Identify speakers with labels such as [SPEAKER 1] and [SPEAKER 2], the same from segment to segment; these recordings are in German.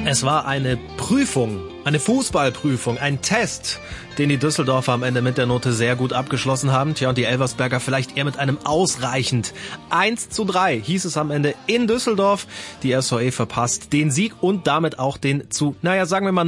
[SPEAKER 1] Es war eine Prüfung, eine Fußballprüfung, ein Test, den die Düsseldorfer am Ende mit der Note sehr gut abgeschlossen haben. Tja, und die Elversberger vielleicht eher mit einem ausreichend 1:3 hieß es am Ende in Düsseldorf. Die SVE verpasst den Sieg und damit auch den zu, sagen wir mal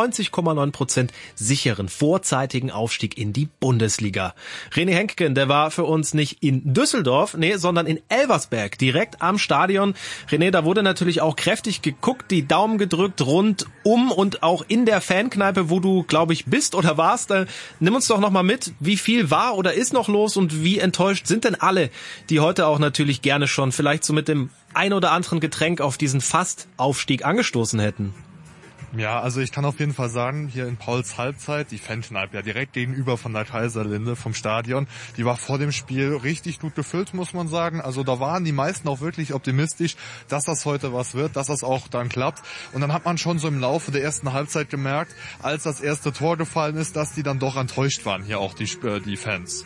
[SPEAKER 1] 99,9% sicheren vorzeitigen Aufstieg in die Bundesliga. René Henkgen, der war für uns nicht in Düsseldorf, sondern in Elversberg, direkt am Stadion. René, da wurde natürlich auch kräftig geguckt, die Daumen gedrückt rundum und auch in der Fankneipe, wo du, glaube ich, bist oder warst. Nimm uns doch nochmal mit, wie viel war oder ist noch los und wie enttäuscht sind denn alle, die heute auch natürlich gerne schon vielleicht so mit dem ein oder anderen Getränk auf diesen Fast-Aufstieg angestoßen hätten?
[SPEAKER 2] Ja, also ich kann auf jeden Fall sagen, hier in Pauls Halbzeit, die Fankneipe ja direkt gegenüber von der Kaiserlinde, vom Stadion, die war vor dem Spiel richtig gut gefüllt, muss man sagen. Also da waren die meisten auch wirklich optimistisch, dass das heute was wird, dass das auch dann klappt. Und dann hat man schon so im Laufe der ersten Halbzeit gemerkt, als das erste Tor gefallen ist, dass die dann doch enttäuscht waren, hier auch die Fans.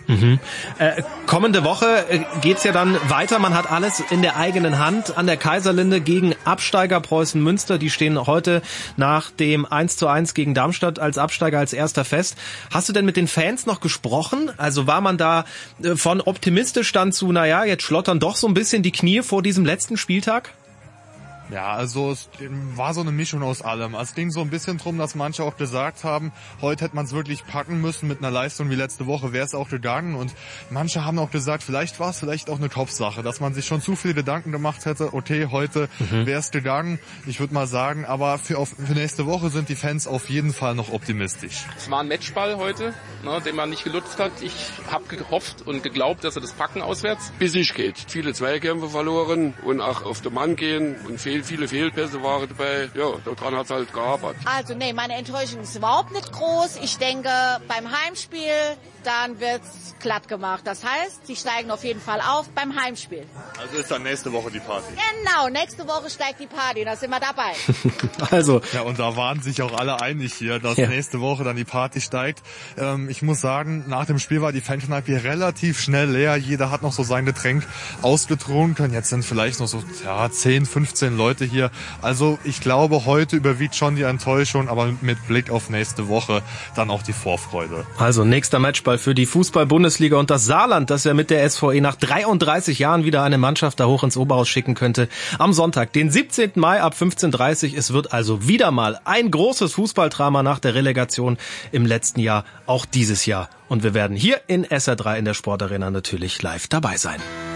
[SPEAKER 1] Kommende Woche geht's ja dann weiter. Man hat alles in der eigenen Hand an der Kaiserlinde gegen Absteiger Preußen Münster. Die stehen heute nach dem 1:1 gegen Darmstadt als Absteiger als erster fest. Hast du denn mit den Fans noch gesprochen? Also war man da von optimistisch dann zu, jetzt schlottern doch so ein bisschen die Knie vor diesem letzten Spieltag?
[SPEAKER 2] Ja, also es war so eine Mischung aus allem. Es ging so ein bisschen drum, dass manche auch gesagt haben, heute hätte man es wirklich packen müssen mit einer Leistung wie letzte Woche, wäre es auch gegangen. Und manche haben auch gesagt, vielleicht war es vielleicht auch eine Kopfsache, dass man sich schon zu viele Gedanken gemacht hätte, okay, heute wäre es gegangen. Ich würde mal sagen, aber für nächste Woche sind die Fans auf jeden Fall noch optimistisch.
[SPEAKER 3] Es war ein Matchball heute, den man nicht genutzt hat. Ich habe gehofft und geglaubt, dass wir das packen auswärts.
[SPEAKER 4] Bis nicht geht. Viele Zweikämpfe verloren und auch auf den Mann gehen und viele Fehlpässe waren dabei. Ja, daran hat es halt gearbeitet.
[SPEAKER 5] Also meine Enttäuschung ist überhaupt nicht groß. Ich denke, beim Heimspiel, dann wird's glatt gemacht. Das heißt, sie steigen auf jeden Fall auf beim Heimspiel.
[SPEAKER 2] Also ist dann nächste Woche die Party?
[SPEAKER 5] Genau, nächste Woche steigt die Party, da sind wir dabei.
[SPEAKER 1] Also.
[SPEAKER 2] Ja, und da waren sich auch alle einig hier, dass nächste Woche dann die Party steigt. Ich muss sagen, nach dem Spiel war die Fankneipe relativ schnell leer. Jeder hat noch so sein Getränk ausgetrunken können. Jetzt sind vielleicht noch so 10, 15 Leute hier. Also ich glaube, heute überwiegt schon die Enttäuschung, aber mit Blick auf nächste Woche dann auch die Vorfreude.
[SPEAKER 1] Also nächster Matchball für die Fußball-Bundesliga und das Saarland, das ja mit der SVE nach 33 Jahren wieder eine Mannschaft da hoch ins Oberhaus schicken könnte. Am Sonntag, den 17. Mai ab 15:30 Uhr. Es wird also wieder mal ein großes Fußballdrama nach der Relegation im letzten Jahr, auch dieses Jahr. Und wir werden hier in SR3 in der Sportarena natürlich live dabei sein.